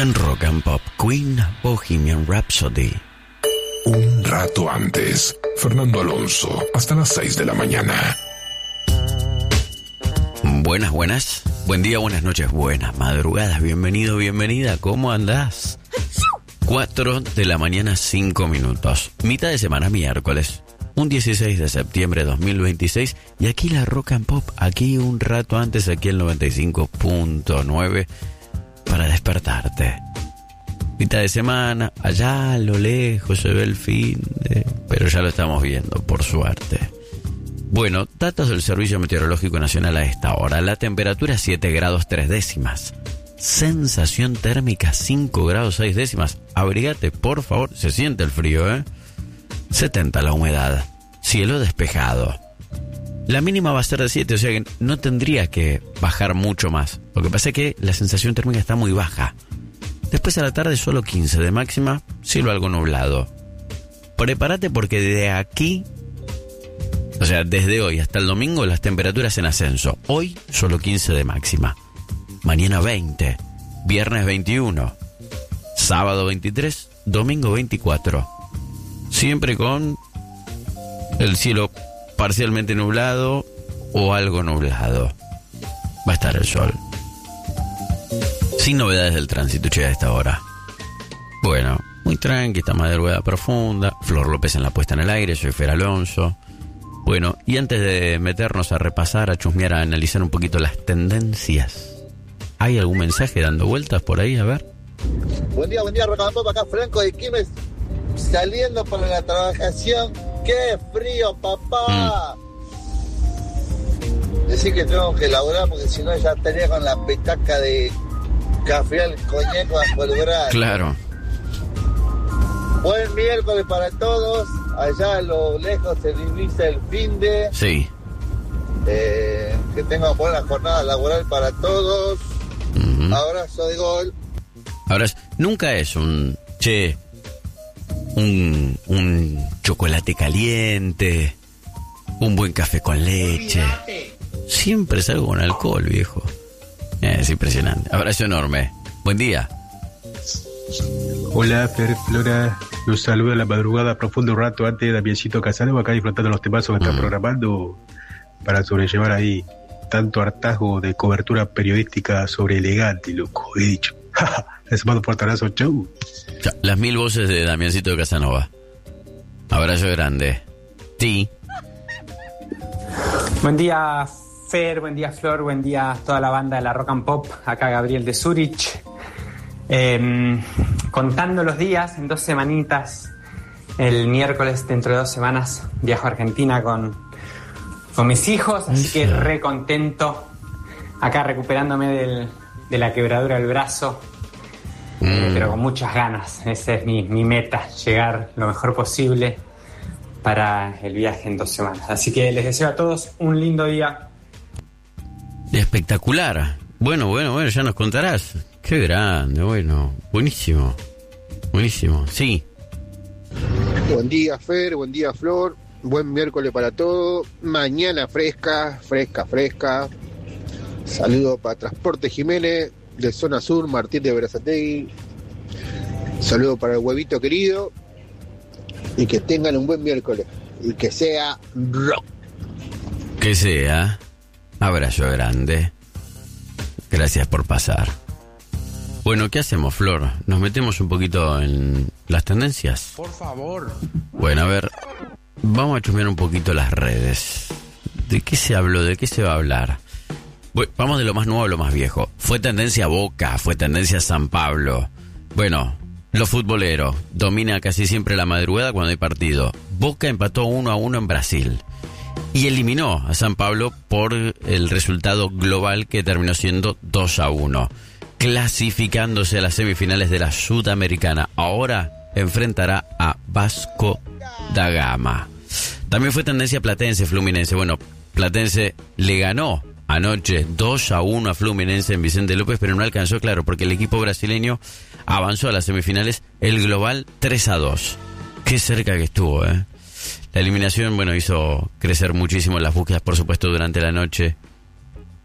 En Rock and Pop, Queen, Bohemian Rhapsody. Un rato antes, Fernando Alonso, hasta las 6 de la mañana. Buenas. Buen día, buenas noches, buenas madrugadas. Bienvenido, bienvenida. ¿Cómo andás? 4 de la mañana, 5 minutos. Mitad de semana, miércoles. Un 16 de septiembre de 2026. Y aquí la Rock and Pop, aquí un rato antes, aquí el 95.9, para despertarte. Mitad de semana, allá a lo lejos se ve el fin de... Pero ya lo estamos viendo, por suerte. Bueno, datos del Servicio Meteorológico Nacional a esta hora. La temperatura 7 grados 3 décimas. Sensación térmica 5 grados 6 décimas. Abrigate, por favor. Se siente el frío, ¿eh? 70 la humedad. Cielo despejado. La mínima va a ser de 7, o sea que no tendría que bajar mucho más. Lo que pasa es que la sensación térmica está muy baja. Después a la tarde solo 15 de máxima, cielo algo nublado. Prepárate porque de aquí, o sea, desde hoy hasta el domingo, las temperaturas en ascenso. Hoy solo 15 de máxima. Mañana 20, viernes 21, sábado 23, domingo 24. Siempre con el cielo parcialmente nublado o algo nublado. Va a estar el sol. Sin novedades del tránsito, che, a esta hora. Bueno, muy tranqui, esta madrugada profunda. Flor López en la puesta en el aire, soy Fer Alonso. Bueno, y antes de meternos a repasar, a chusmear, a analizar un poquito las tendencias, ¿hay algún mensaje dando vueltas por ahí? A ver. Buen día, Rock and Pop, acá Franco de Quilmes, saliendo para la trabajación. ¡Qué frío, papá! Decir que tengo que laburar porque si no ya estaría con la petaca de café al coñac bajo el brazo. Claro. Buen miércoles para todos. Allá a lo lejos se divisa el fin de... Sí. Que tengan buena jornada laboral para todos. Uh-huh. Abrazo de gol. Ahora, nunca es un chocolate caliente, un buen café con leche. Siempre es algo con alcohol, viejo. Es impresionante. Abrazo enorme. Buen día. Hola, Fer, Flora. Los saludo a la madrugada, profundo rato antes de Damiancito Casanova, acá disfrutando los temazos que están programando para sobrellevar ahí tanto hartazgo de cobertura periodística sobre elegante, loco, he dicho. Les mando un fuerte abrazo, chau. Las 1000 voces de Damiancito Casanova. Abrazo grande. Sí. Buen día, Fer, buen día, Flor, buen día a toda la banda de la Rock and Pop. Acá Gabriel de Zurich. Contando los días, en 2 semanitas, el miércoles dentro de 2 semanas viajo a Argentina con mis hijos, así que re contento, acá recuperándome de la quebradura del brazo, pero con muchas ganas. Esa es mi meta, llegar lo mejor posible para el viaje en 2 semanas. Así que les deseo a todos un lindo día. Espectacular. Bueno, ya nos contarás. Qué grande, bueno, buenísimo, sí. Buen día, Fer, buen día, Flor, buen miércoles para todos. Mañana fresca. Saludo para Transporte Jiménez, de Zona Sur, Martín de Berazategui. Saludo para el huevito querido. Y que tengan un buen miércoles. Y que sea rock. Que sea. Abrazo grande. Gracias por pasar. Bueno, ¿qué hacemos, Flor? ¿Nos metemos un poquito en las tendencias? Por favor. Bueno, a ver, vamos a chusmear un poquito las redes. ¿De qué se habló? ¿De qué se va a hablar? Bueno, vamos de lo más nuevo a lo más viejo. Fue tendencia Boca, fue tendencia San Pablo. Bueno, lo futbolero domina casi siempre la madrugada cuando hay partido. Boca empató 1-1 en Brasil y eliminó a San Pablo por el resultado global que terminó siendo 2-1. Clasificándose a las semifinales de la Sudamericana. Ahora enfrentará a Vasco da Gama. También fue tendencia Platense, Fluminense. Bueno, Platense le ganó anoche 2-1 a Fluminense en Vicente López, pero no alcanzó, claro, porque el equipo brasileño avanzó a las semifinales, el global 3-2. Qué cerca que estuvo, ¿eh? La eliminación, bueno, hizo crecer muchísimo las búsquedas, por supuesto, durante la noche.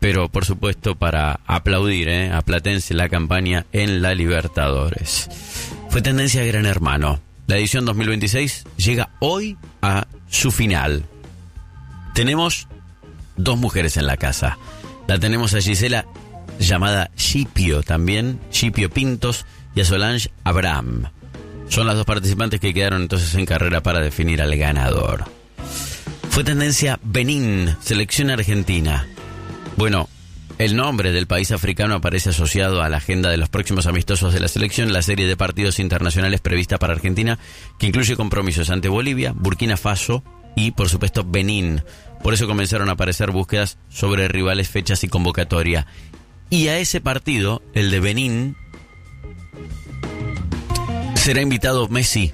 pero por supuesto para aplaudir a Platense la campaña en la Libertadores. Fue tendencia Gran Hermano. La edición 2026 llega hoy a su final. Tenemos 2 mujeres en la casa. La tenemos a Gisela, llamada Scipio también, Scipio Pintos, y a Solange Abraham. Son las 2 participantes que quedaron entonces en carrera para definir al ganador. Fue tendencia Benín, selección argentina. Bueno, el nombre del país africano aparece asociado a la agenda de los próximos amistosos de la selección, la serie de partidos internacionales prevista para Argentina, que incluye compromisos ante Bolivia, Burkina Faso y, por supuesto, Benín. Por eso comenzaron a aparecer búsquedas sobre rivales, fechas y convocatoria. Y a ese partido, el de Benín, será invitado Messi.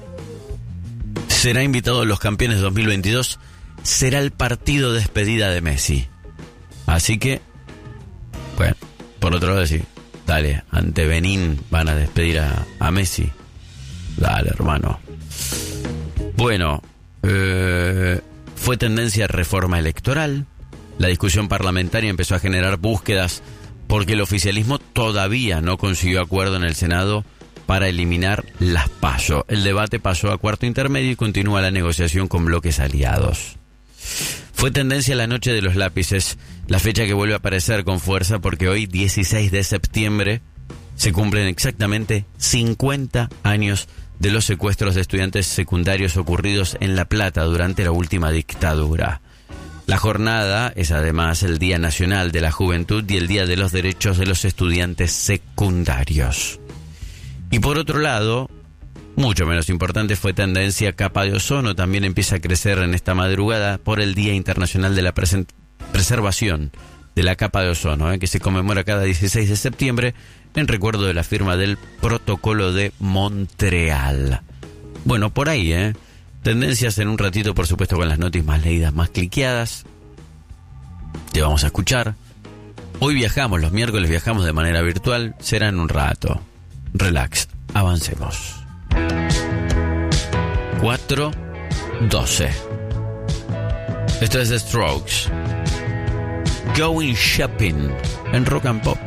Será invitado los campeones 2022. Será el partido de despedida de Messi. Así que, bueno, por otro lado decir, dale, ante Benín van a despedir a Messi. Dale, hermano. Bueno, fue tendencia reforma electoral. La discusión parlamentaria empezó a generar búsquedas porque el oficialismo todavía no consiguió acuerdo en el Senado para eliminar las PASO. El debate pasó a cuarto intermedio y continúa la negociación con bloques aliados. Fue tendencia la noche de los lápices, la fecha que vuelve a aparecer con fuerza porque hoy, 16 de septiembre, se cumplen exactamente 50 años de los secuestros de estudiantes secundarios ocurridos en La Plata durante la última dictadura. La jornada es además el Día Nacional de la Juventud y el Día de los Derechos de los Estudiantes Secundarios. Y por otro lado, mucho menos importante, fue tendencia capa de ozono. También empieza a crecer en esta madrugada por el Día Internacional de la Preservación de la capa de ozono, que se conmemora cada 16 de septiembre en recuerdo de la firma del Protocolo de Montreal. Bueno, por ahí, tendencias en un ratito, por supuesto, con las noticias más leídas, más cliqueadas. Te vamos a escuchar. Hoy viajamos, los miércoles viajamos de manera virtual, será en un rato. Relax, avancemos. 4:12. Esto es The Strokes. Going Shopping en Rock and Pop.